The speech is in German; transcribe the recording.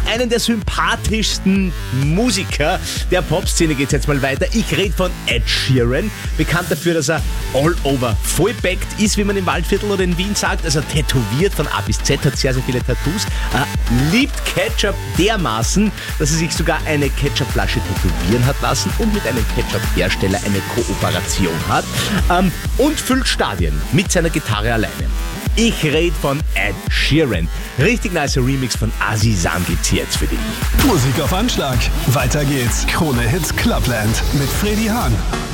einen der sympathischsten Musiker der Popszene geht's jetzt mal weiter. Ich rede von Ed Sheeran, bekannt dafür, dass er all over vollbackt ist, wie man im Waldviertel oder in Wien sagt, also tätowiert von A bis Z, hat sehr, sehr viele Tattoos, liebt Ketchup dermaßen, dass er sich sogar eine Ketchupflasche tätowieren hat lassen und mit einem Ketchup-Hersteller eine Kooperation hat und füllt Stadien mit seiner Gitarre alleine. Ich rede von Ed Sheeran. Richtig nice Remix von Azizam gibt's hier jetzt für dich. Musik auf Anschlag. Weiter geht's. Krone Hits Clubland mit Freddy Hahn.